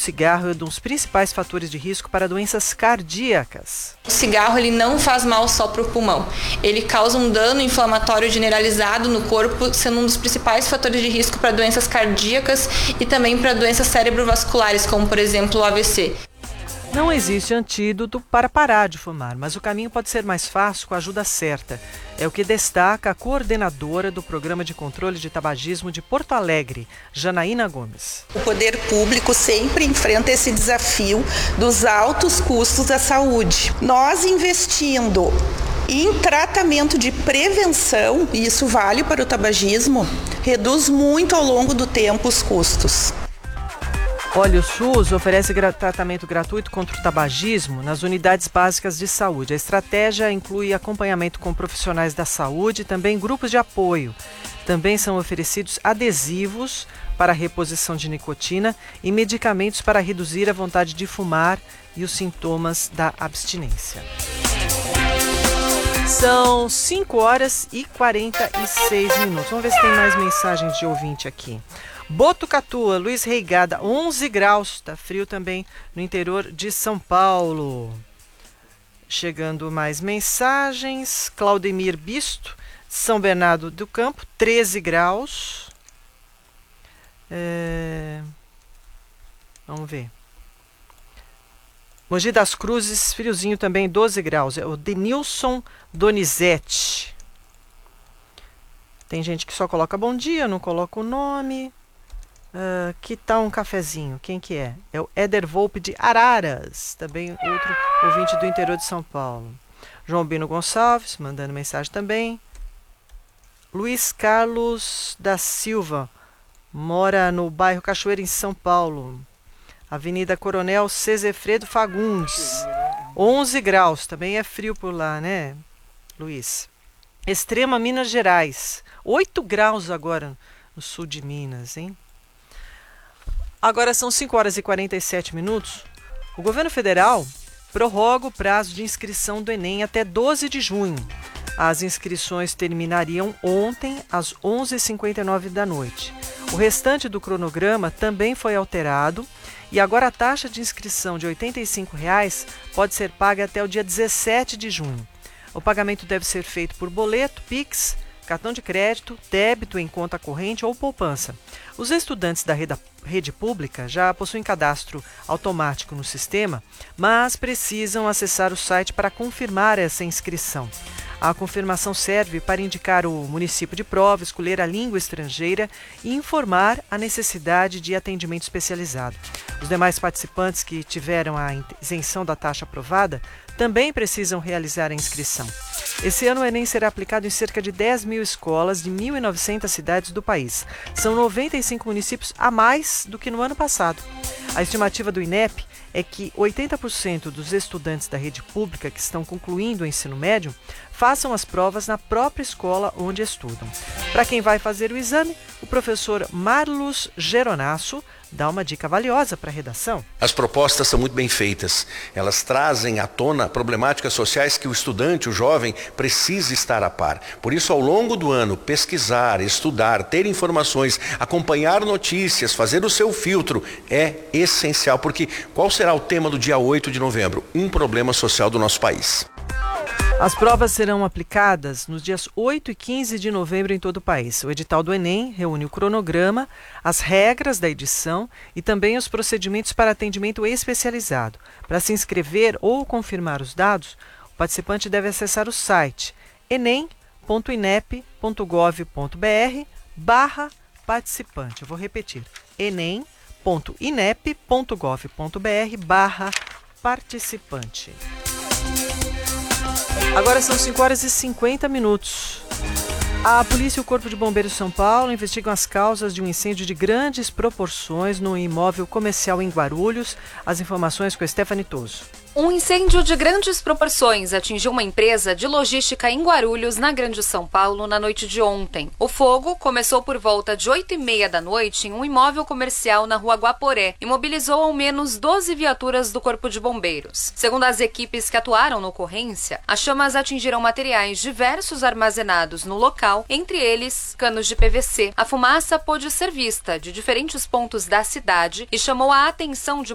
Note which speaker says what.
Speaker 1: cigarro é um dos principais fatores de risco para doenças cardíacas.
Speaker 2: O cigarro ele não faz mal só para o pulmão. Ele causa um dano inflamatório generalizado no corpo, sendo um dos principais fatores de risco para doenças cardíacas e também para doenças cerebrovasculares, como por exemplo o AVC.
Speaker 1: Não existe antídoto para parar de fumar, mas o caminho pode ser mais fácil com a ajuda certa. É o que destaca a coordenadora do Programa de Controle de Tabagismo de Porto Alegre, Janaína Gomes.
Speaker 3: O poder público sempre enfrenta esse desafio dos altos custos da saúde. Nós investindo em tratamento de prevenção, e isso vale para o tabagismo, reduz muito ao longo do tempo os custos.
Speaker 1: Olha, o SUS oferece tratamento gratuito contra o tabagismo nas unidades básicas de saúde. A estratégia inclui acompanhamento com profissionais da saúde e também grupos de apoio. Também são oferecidos adesivos para reposição de nicotina e medicamentos para reduzir a vontade de fumar e os sintomas da abstinência. São 5 horas e 46 minutos. Vamos ver se tem mais mensagens de ouvinte aqui. Botucatu, Luiz Reigada, 11 graus, está frio também no interior de São Paulo. Chegando mais mensagens, Claudemir Bisto, São Bernardo do Campo, 13 graus. Vamos ver. Mogi das Cruzes, friozinho também, 12 graus. É o Denilson Donizete. Tem gente que só coloca bom dia, não coloca o nome. Que tal um cafezinho? Quem que é? É o Éder Volpe de Araras, também outro ouvinte do interior de São Paulo. João Bino Gonçalves, mandando mensagem também. Luiz Carlos da Silva, mora no bairro Cachoeira, em São Paulo. Avenida Coronel Cezefredo Fagundes, 11 graus, também é frio por lá, né, Luiz? Extrema, Minas Gerais, 8 graus agora no sul de Minas, hein? Agora são 5 horas e 47 minutos. O governo federal prorroga o prazo de inscrição do Enem até 12 de junho. As inscrições terminariam ontem, às 11h59 da noite. O restante do cronograma também foi alterado e agora a taxa de inscrição de R$ 85,00 pode ser paga até o dia 17 de junho. O pagamento deve ser feito por boleto, Pix, cartão de crédito, débito em conta corrente ou poupança. Os estudantes da rede pública já possuem cadastro automático no sistema, mas precisam acessar o site para confirmar essa inscrição. A confirmação serve para indicar o município de prova, escolher a língua estrangeira e informar a necessidade de atendimento especializado. Os demais participantes que tiveram a isenção da taxa aprovada também precisam realizar a inscrição. Esse ano o Enem será aplicado em cerca de 10 mil escolas de 1.900 cidades do país. São 95 municípios a mais do que no ano passado. A estimativa do INEP é que 80% dos estudantes da rede pública que estão concluindo o ensino médio façam as provas na própria escola onde estudam. Para quem vai fazer o exame, o professor Marlos Geronasso dá uma dica valiosa para a redação.
Speaker 4: As propostas são muito bem feitas. Elas trazem à tona problemáticas sociais que o estudante, o jovem, precisa estar a par. Por isso, ao longo do ano, pesquisar, estudar, ter informações, acompanhar notícias, fazer o seu filtro é essencial. Porque qual será o tema do dia 8 de novembro? Um problema social do nosso país.
Speaker 1: As provas serão aplicadas nos dias 8 e 15 de novembro em todo o país. O edital do Enem reúne o cronograma, as regras da edição e também os procedimentos para atendimento especializado. Para se inscrever ou confirmar os dados, o participante deve acessar o site enem.inep.gov.br/participante. Eu vou repetir, enem.inep.gov.br/participante. Agora são 5 horas e 50 minutos. A polícia e o Corpo de Bombeiros de São Paulo investigam as causas de um incêndio de grandes proporções no imóvel comercial em Guarulhos. As informações com a Stephanie Toso.
Speaker 5: Um incêndio de grandes proporções atingiu uma empresa de logística em Guarulhos, na Grande São Paulo, na noite de ontem. O fogo começou por volta de 8h30 da noite em um imóvel comercial na rua Guaporé e mobilizou ao menos 12 viaturas do Corpo de Bombeiros. Segundo as equipes que atuaram na ocorrência, as chamas atingiram materiais diversos armazenados no local, entre eles canos de PVC. A fumaça pôde ser vista de diferentes pontos da cidade e chamou a atenção de